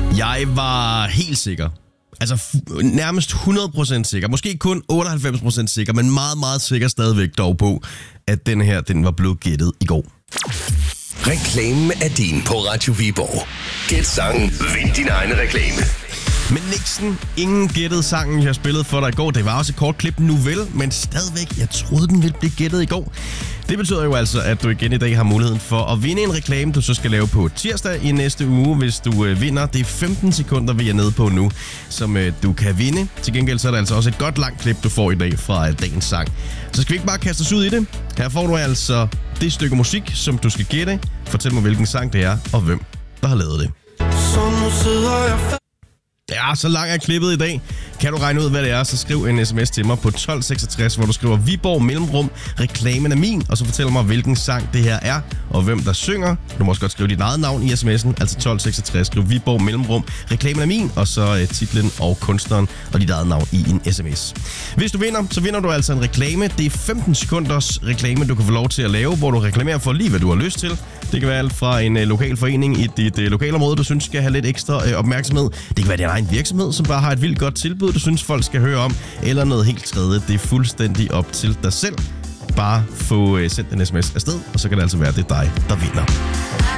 Jeg var helt sikker. Altså nærmest 100% sikker. Måske kun 98% sikker, men meget, meget sikker stadigvæk dog på, at den var blevet gættet i går. Reklamen er din på Radio Viborg. Gæt sangen, vind din egen reklame. Men Nixon, ingen gættede sangen, jeg spillede for dig i går. Det var også et kort klip nu vel, men stadigvæk, jeg troede, den ville blive gættet i går. Det betyder jo altså, at du igen i dag har muligheden for at vinde en reklame, du så skal lave på tirsdag i næste uge, hvis du vinder. Det er 15 sekunder, vi er nede på nu, som du kan vinde. Til gengæld så er der altså også et godt langt klip, du får i dag fra dagens sang. Så skal vi ikke bare kaste os ud i det? Her får du altså det stykke musik, som du skal gætte. Fortæl mig, hvilken sang det er, og hvem der har lavet det. Så nu sidder jeg Ja, så lang er klippet i dag. Kan du regne ud, hvad det er, så skriv en sms til mig på 1266, hvor du skriver Viborg mellemrum, reklamen er min, og så fortæl mig, hvilken sang det her er, og hvem der synger. Du må også godt skrive dit eget navn i sms'en, altså 1266, skriv Viborg mellemrum, reklamen er min, og så titlen og kunstneren og dit eget navn i en sms. Hvis du vinder, så vinder du altså en reklame. Det er 15 sekunders reklame, du kan få lov til at lave, hvor du reklamerer for lige, hvad du har lyst til. Det kan være alt fra en lokal forening i dit lokalområde, du synes skal have lidt ekstra opmærksomhed. Det kan være din egen virksomhed, som bare har et vildt godt tilbud, du synes folk skal høre om, eller noget helt tredje. Det er fuldstændig op til dig selv. Bare få sendt en sms afsted, og så kan det altså være, det er dig, der vinder.